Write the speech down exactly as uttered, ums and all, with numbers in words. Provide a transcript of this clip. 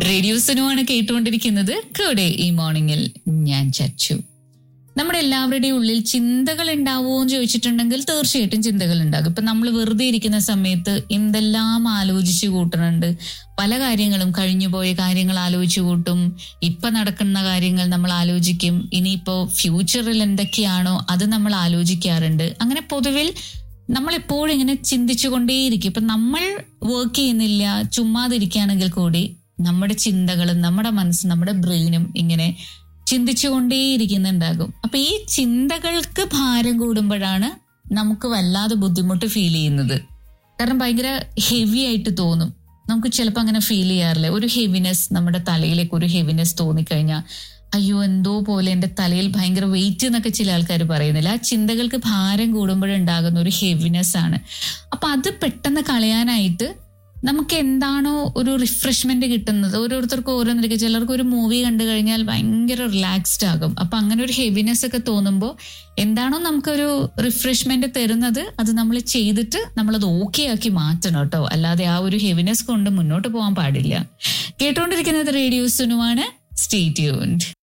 Radio സുനുവാണ് കേട്ടുകൊണ്ടിരിക്കുന്നത്. കൂടെ ഈ മോർണിംഗിൽ ഞാൻ ചച്ചു. നമ്മുടെ എല്ലാവരുടെയും ഉള്ളിൽ ചിന്തകൾ ഉണ്ടാവുമോ എന്ന് ചോദിച്ചിട്ടുണ്ടെങ്കിൽ തീർച്ചയായിട്ടും ചിന്തകൾ ഉണ്ടാകും. ഇപ്പൊ നമ്മൾ വെറുതെ ഇരിക്കുന്ന സമയത്ത് എന്തെല്ലാം ആലോചിച്ചു കൂട്ടുന്നുണ്ട്. പല കാര്യങ്ങളും, കഴിഞ്ഞുപോയ കാര്യങ്ങൾ ആലോചിച്ചു കൂട്ടും, ഇപ്പൊ നടക്കുന്ന കാര്യങ്ങൾ നമ്മൾ ആലോചിക്കും, ഇനിയിപ്പോ ഫ്യൂച്ചറിൽ എന്തൊക്കെയാണോ അത് നമ്മൾ ആലോചിക്കാറുണ്ട്. അങ്ങനെ പൊതുവിൽ നമ്മളെപ്പോഴും ഇങ്ങനെ ചിന്തിച്ചു കൊണ്ടേയിരിക്കും. ഇപ്പൊ നമ്മൾ വർക്ക് ചെയ്യുന്നില്ല, ചുമ്മാതിരിക്കുകയാണെങ്കിൽ കൂടി നമ്മുടെ ചിന്തകളും നമ്മുടെ മനസ്സും നമ്മുടെ ബ്രെയിനും ഇങ്ങനെ ചിന്തിച്ചുകൊണ്ടേയിരിക്കുന്നുണ്ടാകും. അപ്പൊ ഈ ചിന്തകൾക്ക് ഭാരം കൂടുമ്പോഴാണ് നമുക്ക് വല്ലാതെ ബുദ്ധിമുട്ട് ഫീൽ ചെയ്യുന്നത്. കാരണം ഭയങ്കര ഹെവി ആയിട്ട് തോന്നും. നമുക്ക് ചിലപ്പോൾ അങ്ങനെ ഫീൽ ചെയ്യാറില്ല. ഒരു ഹെവിനെസ്, നമ്മുടെ തലയിലേക്ക് ഒരു ഹെവിനെസ് തോന്നിക്കഴിഞ്ഞാൽ അയ്യോ എന്തോ പോലെ എൻ്റെ തലയിൽ ഭയങ്കര വെയിറ്റ് എന്നൊക്കെ ചില ആൾക്കാർ പറയുന്നില്ല. ആ ചിന്തകൾക്ക് ഭാരം കൂടുമ്പോഴുണ്ടാകുന്ന ഒരു ഹെവിനെസ് ആണ്. അപ്പൊ അത് പെട്ടെന്ന് കളയാനായിട്ട് നമുക്ക് എന്താണോ ഒരു റിഫ്രഷ്മെന്റ് കിട്ടുന്നത്, ഓരോരുത്തർക്കും ഓരോന്നിരിക്കും. ചിലർക്ക് ഒരു മൂവി കണ്ടു കഴിഞ്ഞാൽ ഭയങ്കര റിലാക്സ്ഡ് ആകും. അപ്പൊ അങ്ങനെ ഒരു ഹെവിനെസ് ഒക്കെ തോന്നുമ്പോൾ എന്താണോ നമുക്കൊരു റിഫ്രഷ്മെന്റ് തരുന്നത് അത് നമ്മൾ ചെയ്തിട്ട് നമ്മളത് ഓക്കെ ആക്കി മാറ്റണം കേട്ടോ. അല്ലാതെ ആ ഒരു ഹെവിനെസ് കൊണ്ട് മുന്നോട്ട് പോകാൻ പാടില്ല. കേട്ടോണ്ടിരിക്കുന്നത് റേഡിയോ സുനുവാണ്. Stay tuned.